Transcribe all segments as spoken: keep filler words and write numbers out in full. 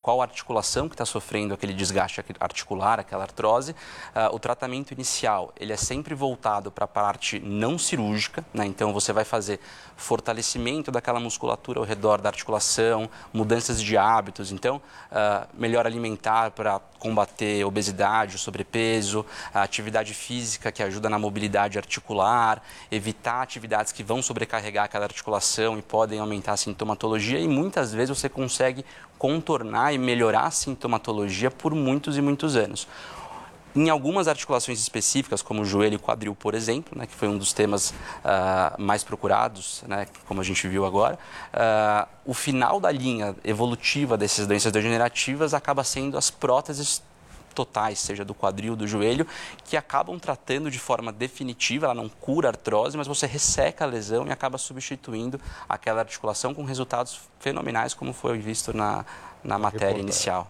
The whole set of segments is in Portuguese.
qual articulação que está sofrendo aquele desgaste articular, aquela artrose. Uh, o tratamento inicial, ele é sempre voltado para a parte não cirúrgica, né? Então você vai fazer fortalecimento daquela musculatura ao redor da articulação, mudanças de hábitos, então uh, melhor alimentar para combater obesidade, o sobrepeso, a atividade física que ajuda na mobilidade articular, evitar atividades que vão sobrecarregar aquela articulação e podem aumentar a sintomatologia, e muitas vezes você consegue contornar e melhorar a sintomatologia por muitos e muitos anos. Em algumas articulações específicas, como o joelho e quadril, por exemplo, né, que foi um dos temas uh, mais procurados, né, como a gente viu agora, uh, o final da linha evolutiva dessas doenças degenerativas acaba sendo as próteses totais, seja do quadril, do joelho, que acabam tratando de forma definitiva, ela não cura a artrose, mas você resseca a lesão e acaba substituindo aquela articulação com resultados fenomenais, como foi visto na, na matéria inicial.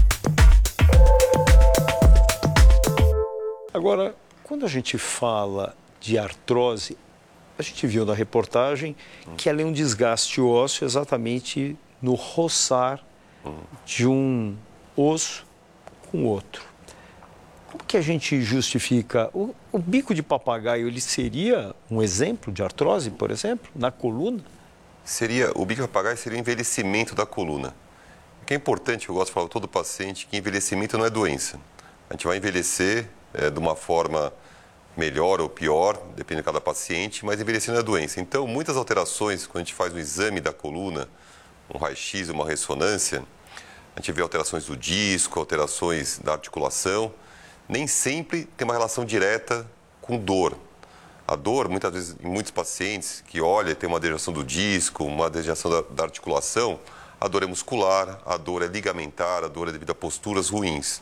Agora, quando a gente fala de artrose, a gente viu na reportagem que ela é um desgaste ósseo exatamente no roçar de um osso com outro. Como que a gente justifica? O, o bico de papagaio, ele seria um exemplo de artrose, por exemplo, na coluna? Seria, o bico de papagaio seria o envelhecimento da coluna. O que é importante, eu gosto de falar para todo paciente, que envelhecimento não é doença. A gente vai envelhecer é, de uma forma melhor ou pior, depende de cada paciente, mas envelhecer não é doença. Então, muitas alterações, quando a gente faz um exame da coluna, um raio-x, uma ressonância, a gente vê alterações do disco, alterações da articulação, nem sempre tem uma relação direta com dor. A dor, muitas vezes, em muitos pacientes que olham, tem uma degeneração do disco, uma degeneração da, da articulação, a dor é muscular, a dor é ligamentar, a dor é devido a posturas ruins.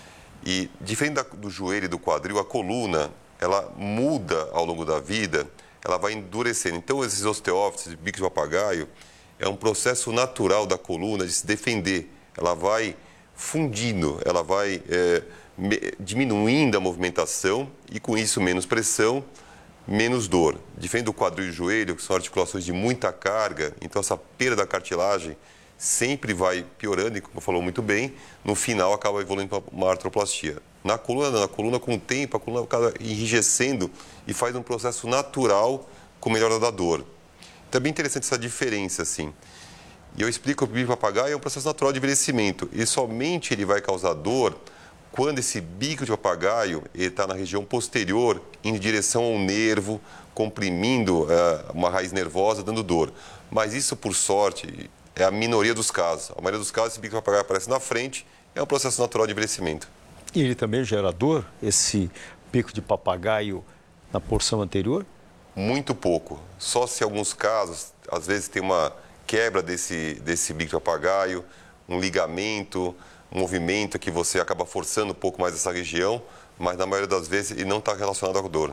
E, diferente da, do joelho e do quadril, a coluna, ela muda ao longo da vida, ela vai endurecendo. Então, esses osteófitos, bicos de papagaio, é um processo natural da coluna de se defender. Ela vai fundindo, ela vai é, me, diminuindo a movimentação e, com isso, menos pressão, menos dor. Diferente do quadril e joelho, que são articulações de muita carga, então essa perda da cartilagem sempre vai piorando e, como falou muito bem, no final acaba evoluindo para uma artroplastia. Na coluna, na coluna, com o tempo, a coluna acaba enrijecendo e faz um processo natural com melhora da dor. Então é bem interessante essa diferença, assim. E eu explico que o bico de papagaio é um processo natural de envelhecimento e somente ele vai causar dor quando esse bico de papagaio está na região posterior, em direção ao nervo, comprimindo uh, uma raiz nervosa, dando dor. Mas isso, por sorte, é a minoria dos casos. A maioria dos casos, esse bico de papagaio aparece na frente, é um processo natural de envelhecimento. E ele também gera dor, esse bico de papagaio na porção anterior? Muito pouco. Só se em alguns casos, às vezes tem uma quebra desse, desse bico de papagaio, um ligamento, um movimento que você acaba forçando um pouco mais essa região, mas na maioria das vezes ele não está relacionado com dor.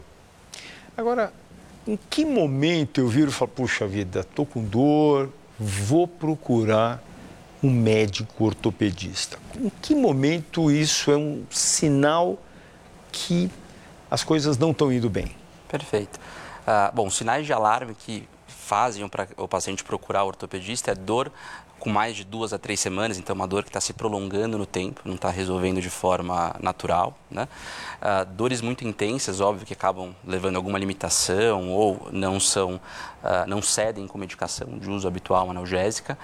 Agora, em que momento eu viro e falo, puxa vida, estou com dor, vou procurar um médico ortopedista? Em que momento isso é um sinal que as coisas não estão indo bem? Perfeito. Ah, bom, sinais de alarme que fazem para o paciente procurar o ortopedista é dor com mais de duas a três semanas, então uma dor que está se prolongando no tempo, não está resolvendo de forma natural, né? Ah, dores muito intensas, óbvio, que acabam levando a alguma limitação ou não são, ah, não cedem com medicação de uso habitual analgésica.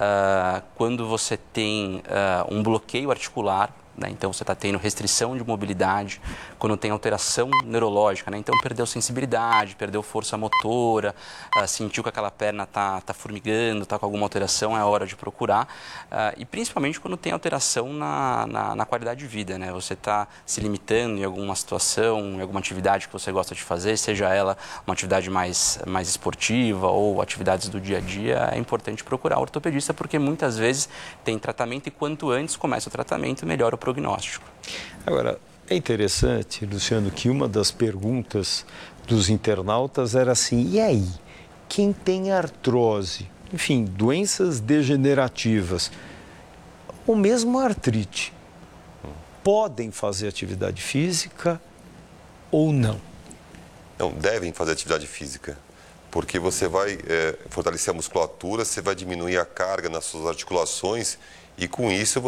Ah, quando você tem ah, um bloqueio articular, né? Então você está tendo restrição de mobilidade, quando tem alteração neurológica, né? Então perdeu sensibilidade, perdeu força motora, uh, sentiu que aquela perna está tá formigando, está com alguma alteração, é hora de procurar. Uh, e principalmente quando tem alteração na, na, na qualidade de vida, né? Você está se limitando em alguma situação, em alguma atividade que você gosta de fazer, seja ela uma atividade mais, mais esportiva ou atividades do dia a dia, é importante procurar o ortopedista, porque muitas vezes tem tratamento e quanto antes começa o tratamento, melhor o prognóstico. Agora, é interessante, Luciano, que uma das perguntas dos internautas era assim, e aí, quem tem artrose, enfim, doenças degenerativas, ou mesmo artrite, podem fazer atividade física ou não? Não, devem fazer atividade física, porque você vai é, fortalecer a musculatura, você vai diminuir a carga nas suas articulações e com isso